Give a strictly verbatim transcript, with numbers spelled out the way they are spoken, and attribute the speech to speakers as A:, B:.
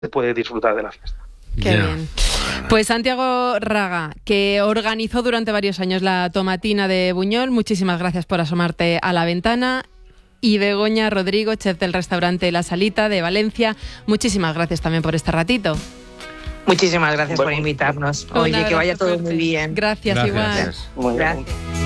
A: se puede disfrutar de la fiesta.
B: Qué yeah. bien. Pues Santiago Raga, que organizó durante varios años la tomatina de Buñol, muchísimas gracias por asomarte a la ventana. Y Begoña Rodrigo, chef del restaurante La Salita de Valencia, muchísimas gracias también por este ratito.
C: Muchísimas gracias bueno, por invitarnos. Oye, que vaya todo
B: fuerte.
C: muy bien.
B: Gracias,
D: gracias.
B: igual.
A: Muy
C: gracias.